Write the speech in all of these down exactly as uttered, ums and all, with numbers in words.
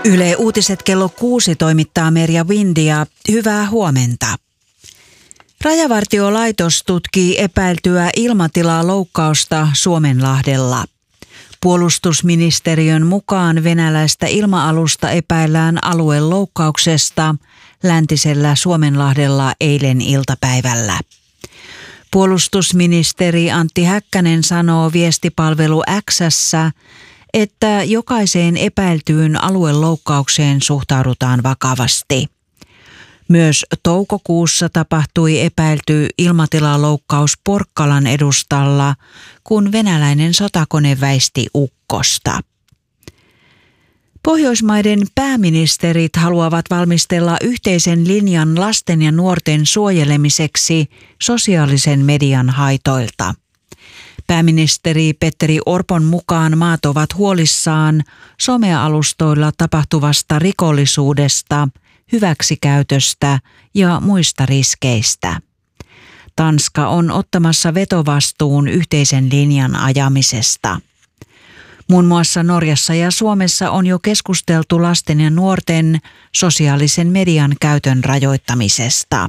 Yle Uutiset kello kuusi toimittaa Merja Windia. Hyvää huomenta. Rajavartiolaitos tutkii epäiltyä ilmatilaloukkausta Suomenlahdella. Puolustusministeriön mukaan venäläistä ilma-alusta epäillään alueloukkauksesta läntisellä Suomenlahdella eilen iltapäivällä. Puolustusministeri Antti Häkkänen sanoo viestipalvelu X:ssä, että jokaiseen epäiltyyn alueloukkaukseen suhtaudutaan vakavasti. Myös toukokuussa tapahtui epäilty ilmatilaloukkaus Porkkalan edustalla, kun venäläinen sotakone väisti ukkosta. Pohjoismaiden pääministerit haluavat valmistella yhteisen linjan lasten ja nuorten suojelemiseksi sosiaalisen median haitoilta. Pääministeri Petteri Orpon mukaan maat ovat huolissaan somealustoilla tapahtuvasta rikollisuudesta, hyväksikäytöstä ja muista riskeistä. Tanska on ottamassa vetovastuun yhteisen linjan ajamisesta. Muun muassa Norjassa ja Suomessa on jo keskusteltu lasten ja nuorten sosiaalisen median käytön rajoittamisesta.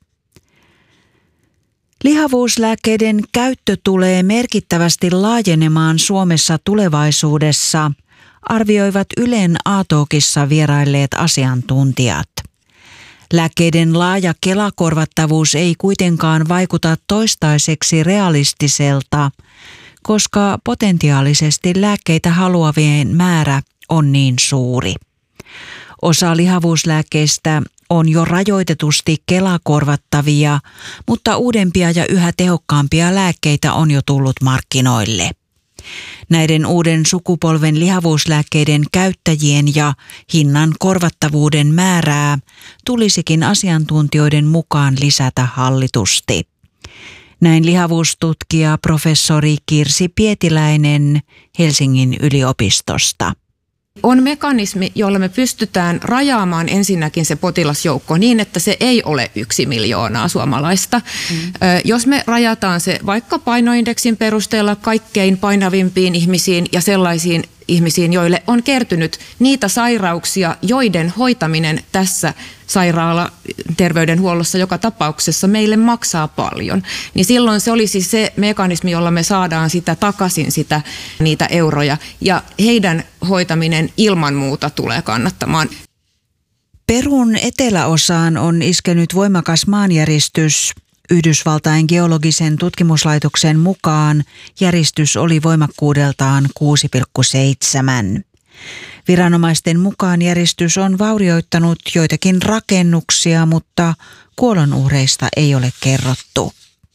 Lihavuuslääkkeiden käyttö tulee merkittävästi laajenemaan Suomessa tulevaisuudessa, arvioivat Ylen A-talkissa vierailleet asiantuntijat. Lääkkeiden laaja Kela-korvattavuus ei kuitenkaan vaikuta toistaiseksi realistiselta, koska potentiaalisesti lääkkeitä haluavien määrä on niin suuri. Osa lihavuuslääkkeistä on jo rajoitetusti Kela-korvattavia, mutta uudempia ja yhä tehokkaampia lääkkeitä on jo tullut markkinoille. Näiden uuden sukupolven lihavuuslääkkeiden käyttäjien ja hinnan korvattavuuden määrää tulisikin asiantuntijoiden mukaan lisätä hallitusti. Näin lihavuustutkija professori Kirsi Pietiläinen Helsingin yliopistosta. On mekanismi, jolla me pystytään rajaamaan ensinnäkin se potilasjoukko niin, että se ei ole yksi miljoonaa suomalaista. Mm. Jos me rajataan se vaikka painoindeksin perusteella kaikkein painavimpiin ihmisiin ja sellaisiin ihmisiin, joille on kertynyt niitä sairauksia, joiden hoitaminen tässä sairaalaterveydenhuollossa joka tapauksessa meille maksaa paljon, niin silloin se olisi se mekanismi, jolla me saadaan sitä takaisin sitä, niitä euroja, ja heidän hoitaminen ilman muuta tulee kannattamaan. Perun eteläosaan on iskenyt voimakas maanjäristys. Yhdysvaltain geologisen tutkimuslaitoksen mukaan järistys oli voimakkuudeltaan kuusi pilkku seitsemän. Viranomaisten mukaan järistys on vaurioittanut joitakin rakennuksia, mutta kuolonuhreista ei ole kerrottu.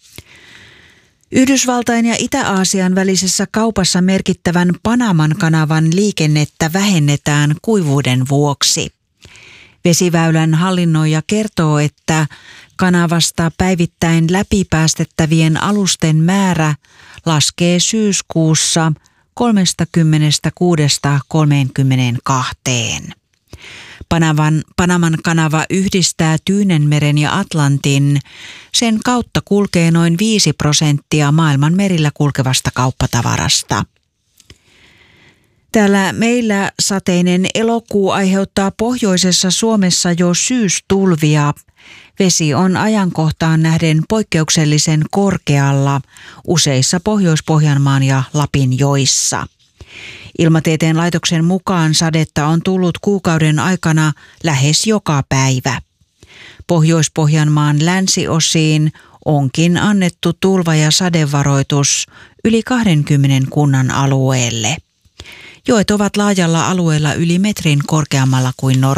Yhdysvaltain ja Itä-Aasian välisessä kaupassa merkittävän Panaman kanavan liikennettä vähennetään kuivuuden vuoksi. Vesiväylän hallinnoija kertoo, että kanavasta päivittäin läpipäästettävien alusten määrä laskee syyskuussa kolmekymmentäkuusi kolmekymmentäkaksi. Panaman, Panaman kanava yhdistää Tyynenmeren ja Atlantin. Sen kautta kulkee noin viisi prosenttia maailman merillä kulkevasta kauppatavarasta. Täällä meillä sateinen elokuu aiheuttaa pohjoisessa Suomessa jo syystulvia. Vesi on ajankohtaan nähden poikkeuksellisen korkealla useissa Pohjois-Pohjanmaan ja Lapin joissa. Ilmatieteen laitoksen mukaan sadetta on tullut kuukauden aikana lähes joka päivä. Pohjois-Pohjanmaan länsiosiin onkin annettu tulva- ja sadevaroitus yli kahdenkymmenen kunnan alueelle. Joet ovat laajalla alueella yli metrin korkeammalla kuin normaalisti.